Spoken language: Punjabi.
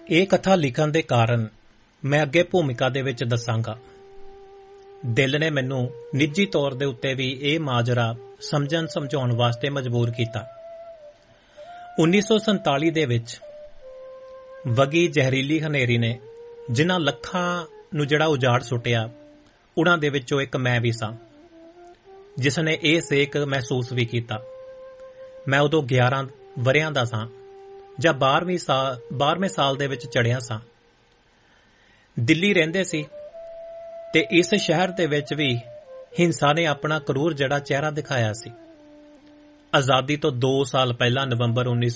ਇਹ ਕਥਾ ਲਿਖਣ ਦੇ ਕਾਰਨ ਮੈਂ ਅੱਗੇ ਭੂਮਿਕਾ ਦੇ ਵਿੱਚ ਦੱਸਾਂਗਾ। ਦਿਲ ਨੇ ਮੈਨੂੰ ਨਿੱਜੀ ਤੌਰ ਦੇ ਉੱਤੇ ਵੀ ਇਹ ਮਾਜਰਾ ਸਮਝਾਉਣ ਵਾਸਤੇ ਮਜਬੂਰ ਕੀਤਾ। 1947 ਦੇ ਵਿੱਚ ਵਗੀ ਜ਼ਹਿਰੀਲੀ ਹਨੇਰੀ ਨੇ ਜਿਨ੍ਹਾਂ ਲੱਖਾਂ ਨੂੰ ਜਿਹੜਾ ਉਜਾੜ ਸੁੱਟਿਆ, ਉਹਨਾਂ ਦੇ ਵਿੱਚੋਂ ਇੱਕ ਮੈਂ ਵੀ ਸਾਂ, ਜਿਸ ਨੇ ਇਹ ਸੇਕ ਮਹਿਸੂਸ ਵੀ ਕੀਤਾ। ਮੈਂ ਉਦੋਂ 11 ਵਰ੍ਹਿਆਂ ਦਾ ਸਾਂ ਜਾਂ 12ਵੇਂ ਸਾਲ ਦੇ ਵਿੱਚ ਚੜ੍ਹਿਆ ਸਾਂ। ਦਿੱਲੀ ਰਹਿੰਦੇ ਸੀ ਤੇ ਇਸ ਸ਼ਹਿਰ ਦੇ ਵਿੱਚ ਵੀ ਹਿੰਸਾ ਨੇ ਆਪਣਾ ਕਰੂਰ ਜਿਹੜਾ ਚਿਹਰਾ ਦਿਖਾਇਆ ਸੀ। ਆਜ਼ਾਦੀ ਤੋਂ 2 ਸਾਲ ਪਹਿਲਾਂ ਨਵੰਬਰ